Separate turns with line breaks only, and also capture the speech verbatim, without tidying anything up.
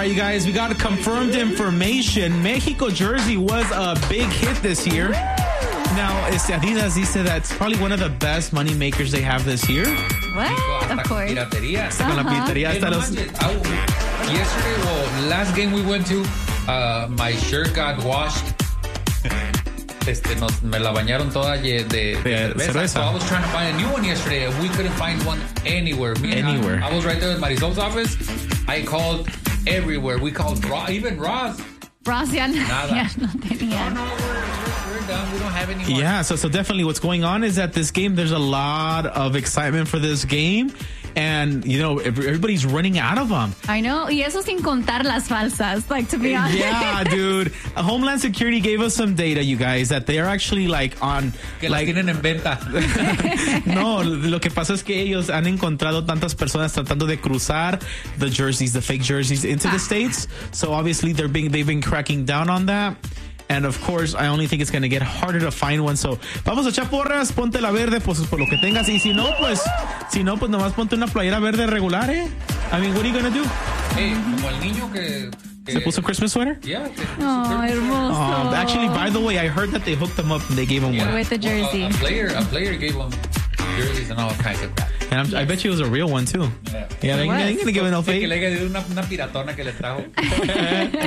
right, you guys, we got confirmed information. Mexico jersey was a big hit this year. Now, este Adidas dice that it's probably one of the best money makers they have this year.
What? Of course.
Piratería.
Hasta con la piratería.
Hey,
Hasta
no
los...
manches. I- yesterday, well, last game we went to, uh, my shirt got washed. Este, nos, me la bañaron toda de, de, de cerveza.
cerveza.
So I was trying to find a new one yesterday, and we couldn't find one anywhere. Me and
Anywhere.
I, I was right there at Marisol's office. I called everywhere. We called Ross, even Ross.
Ross ya no,
Nada.
ya no tenía.
No, no, we're, we're, we're done. We don't have any more.
Yeah, so so definitely what's going on is that this game, there's a lot of excitement for this game. And, you know, everybody's running out of them.
I know. Y eso sin contar las falsas, like, to be honest.
Yeah, dude. Homeland Security gave us some data, you guys, that they're actually, like, on...
Que
like,
las tienen en venta.
No, lo que pasa es que ellos han encontrado tantas personas tratando de cruzar the jerseys, the fake jerseys into the States. So, obviously, they're being, they've been cracking down on that. And of course, I only think it's going to get harder to find one. So, vamos a echar porras, ponte la verde, pues por lo que tengas. Y si no, pues, si no, pues nomás ponte una playera verde regular, eh. I mean, what are you going to do?
Hey, como el niño que... que
¿Se puso a Christmas sweater?
Yeah. Que,
Oh, hermoso.
Um, actually, by the way, I heard that they hooked them up and they gave him
yeah.
one.
With the jersey.
Well, a, a player, a player gave him jerseys and all kinds of crap.
And I'm, I bet you it was a real one, too.
Yeah.
Yeah, they're
It was.
going to give it no
Que
fake.
le haya una, una piratona que le trajo.